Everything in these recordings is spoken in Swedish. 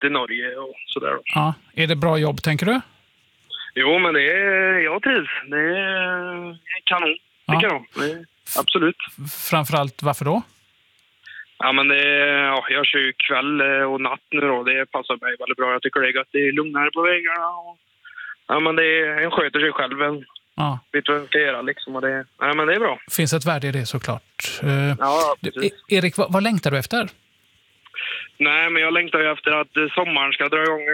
till Norge och sådär. Ja. Är det bra jobb, tänker du? Jo, men jag trivs. Det är kanon, tycker jag. Absolut. Framförallt, varför då? Ja, men jag kör ju kväll och natt nu då. Det passar mig väldigt bra. Jag tycker det är gott. Det är lugnare på vägarna. Ja, men en sköter sig själv. Ja. Vet vad jag ska göra liksom. Men det är bra. Finns ett värde i det såklart. Ja, precis. Erik, vad längtar du efter? Nej, men jag längtar ju efter att sommaren ska dra igång nu.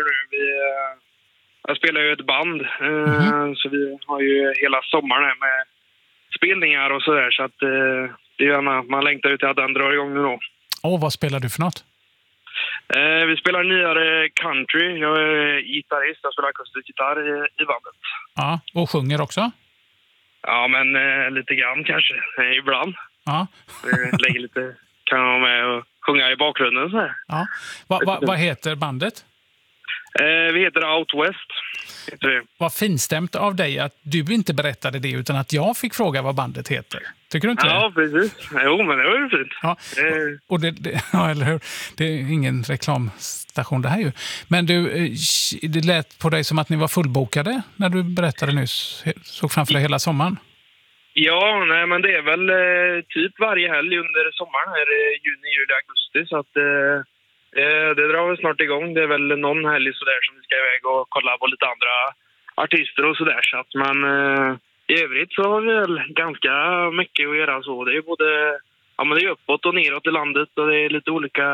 Jag spelar ju ett band. Så vi har ju hela sommaren här med spelningar och sådär. Så att det är gärna, man längtar ut till att den drar igång nu då. Vad spelar du för något? Vi spelar nyare country. Jag är gitarrist. Jag spelar akustisk gitarr i bandet. Ja, och sjunger också? Ja, men lite grann kanske. Ibland. Ja. Lägger lite, kan vara med och sjunga i bakgrunden så här. Ja. Vad heter bandet? Vi heter Out West. Vad finstämt av dig att du inte berättade det utan att jag fick fråga vad bandet heter. Tycker du inte det? Ja, precis. Jo, men det var ju fint. Ja, och ja, eller hur? Det är ingen reklamstation det här ju. Men du, det lät på dig som att ni var fullbokade när du berättade nyss. Såg framför dig hela sommaren. Ja, nej, men det är väl typ varje helg under sommaren här, juni, juli, augusti. Så att det drar väl snart igång. Det är väl någon helg så där som vi ska iväg och kolla på lite andra artister och sådär. Så att, men i övrigt så har vi väl ganska mycket att göra så. Det är både men det är uppåt och neråt i landet och det är lite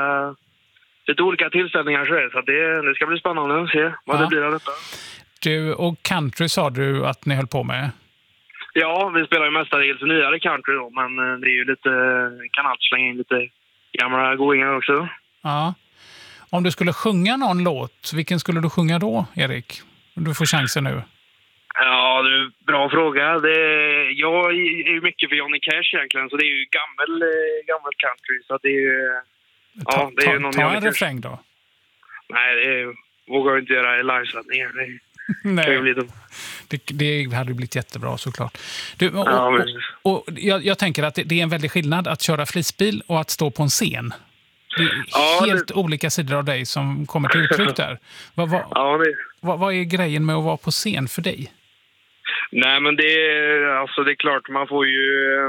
olika tillställningar så att det ska bli spännande att se vad det blir av detta. Du, och country sa du att ni höll på med? Ja, vi spelar ju mestadels nyare country då, men det är ju lite, kan alltid slänga in lite gamla goingar också. Ja. Om du skulle sjunga någon låt, vilken skulle du sjunga då, Erik? Du får chansen nu. Ja, det är bra fråga. Jag är ju mycket för Johnny Cash egentligen, så det är ju gammel country. Så det är ju... Ta en refräng då. Nej, det vågar jag inte göra i livesättningar. Nej, det hade blivit jättebra såklart. Du, och jag tänker att det är en väldig skillnad att köra flisbil och att stå på en scen. Det är helt olika sidor av dig som kommer till uttryck där. Vad är grejen med att vara på scen för dig? Nej, men det är klart, man får ju...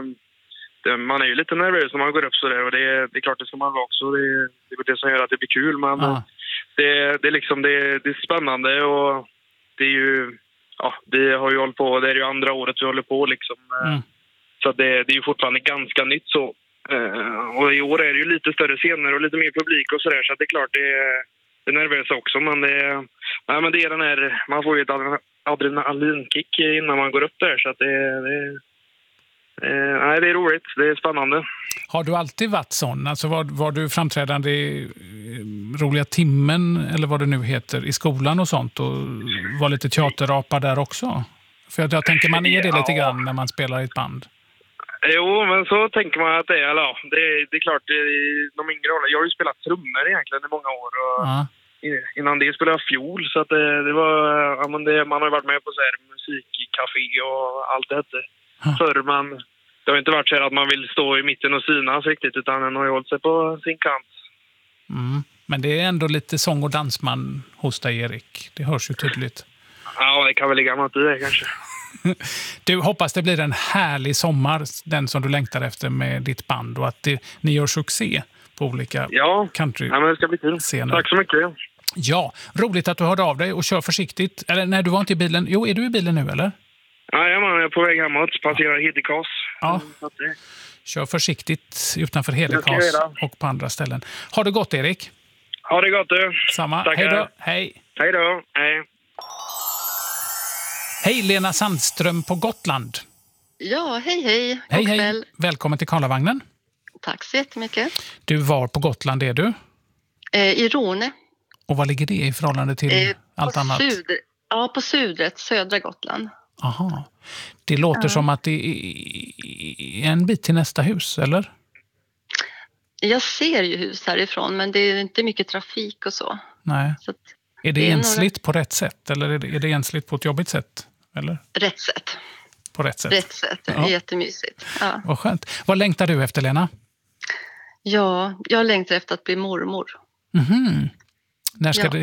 man är ju lite nervös när man går upp så där, och det är klart det ska man vara också. Det är det som gör att det blir kul, men det är spännande och det är ju... Ja, vi har ju hållit på, det är ju andra året vi håller på liksom. Så det är ju fortfarande ganska nytt så. Och i år är det ju lite större scener och lite mer publik och sådär, så det är klart det är nervöst också, men det är den här, man får ju ett adrenalinkick innan man går upp där, så att det är roligt, det är spännande. Har du alltid varit sån? Alltså var du framträdande i Roliga timmen eller vad det nu heter i skolan och sånt, och var lite teaterapa där också? För jag tänker man är det lite grann när man spelar i ett band. Jo, men så tänker man att det är, det är klart, de yngre åren. Jag har ju spelat trummor egentligen i många år och innan det spelade jag fiol, så att det var, man har varit med på så här musikcafé och allt det förr, men det har inte varit så här att man vill stå i mitten och synas riktigt, utan man har ju hållit sig på sin kant. Men det är ändå lite sång- och dansman hos dig, Erik. Det hörs ju tydligt. Ja, det kan väl ligga något i det kanske. Du, hoppas det blir en härlig sommar, den som du längtar efter med ditt band, och att ni gör succé på olika country. Ja, men det ska bli kul. Scener. Tack så mycket. Ja, roligt att du hörde av dig och kör försiktigt. Eller nej, du var inte i bilen. Jo, är du i bilen nu eller? Ja, jag är på väg hemåt. Passerar Hedekas. Ja. Kör försiktigt utanför Hedekas och på andra ställen. Ha det gott, Erik. Ha det gott, du. Samma. Tackar. Hej då. Hej. Hej då. Hej. Hej, Lena Sandström på Gotland. Ja, hej. Hej. Välkommen till Karlavagnen. Tack så jättemycket. Du, var på Gotland är du? I Rone. Och vad ligger det i förhållande till allt annat? På Sudret, södra Gotland. Aha. Det låter som att det är en bit till nästa hus, eller? Jag ser ju hus härifrån, men det är inte mycket trafik och så. Nej. Så är det ensligt på rätt sätt, eller är det ensligt på ett jobbigt sätt? Eller? Rätt sätt. På rätt sätt? Rätt sätt, ja. Jättemysigt. Ja. Vad skönt. Vad längtar du efter, Lena? Ja, jag längtar efter att bli mormor. När ska